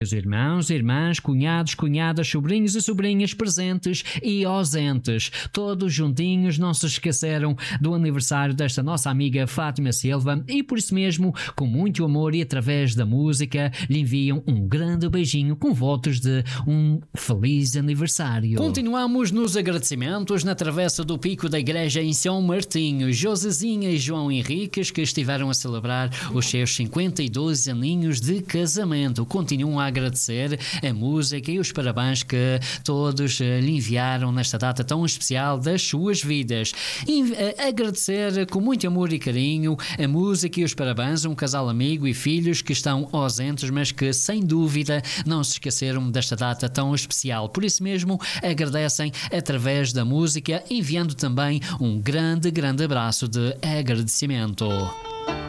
Meus irmãos, irmãs, cunhados, cunhadas, sobrinhos e sobrinhas presentes e ausentes, todos juntinhos, não se esqueceram do aniversário desta nossa amiga Fátima Silva e por isso mesmo, com muito amor e através da música, lhe enviam um grande beijinho com votos de um feliz aniversário. Continuamos nos agradecimentos na travessa do Pico da Igreja em São Martinho, Josezinha e João Henriques, que estiveram a celebrar os seus 52 aninhos de casamento. Continuam a agradecer a música e os parabéns que todos lhe enviaram nesta data tão especial das suas vidas. Agradecer com muito amor e carinho a música e os parabéns a um casal amigo e filhos que estão ausentes, mas que sem dúvida não se esqueceram desta data tão especial. Por isso mesmo agradecem através da música, enviando também um grande abraço de agradecimento.